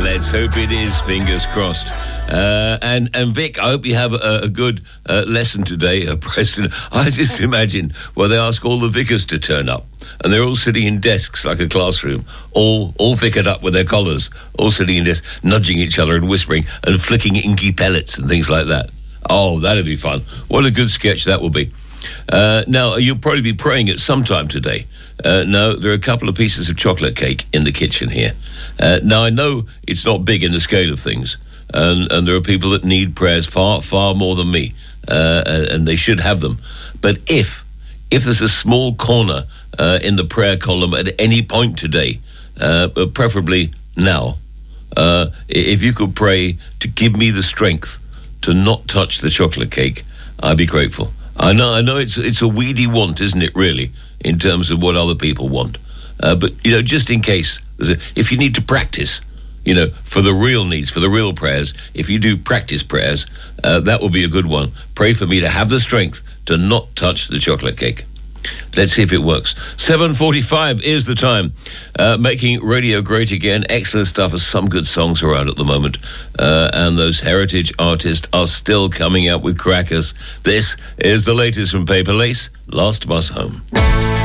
let's hope it is. Fingers crossed. And Vic, I hope you have a good lesson today, Preston. I just imagine, they ask all the vicars to turn up, and they're all sitting in desks like a classroom, all vicared up with their collars, all sitting in desks, nudging each other and whispering and flicking inky pellets and things like that. Oh, that'd be fun. What a good sketch that will be. Now, you'll probably be praying at some time today. No, there are a couple of pieces of chocolate cake in the kitchen here. Now, I know it's not big in the scale of things, and there are people that need prayers far, far more than me, and they should have them. But if there's a small corner in the prayer column at any point today, preferably now, if you could pray to give me the strength to not touch the chocolate cake, I'd be grateful. I know it's a weedy want, isn't it, really, in terms of what other people want. But, just in case, if you need to practice, for the real needs, for the real prayers, if you do practice prayers, that will be a good one. Pray for me to have the strength to not touch the chocolate cake. Let's see if it works. 7:45 is the time. Making radio great again. Excellent stuff. There's some good songs around at the moment. And those heritage artists are still coming out with crackers. This is the latest from Paper Lace, Last Bus Home.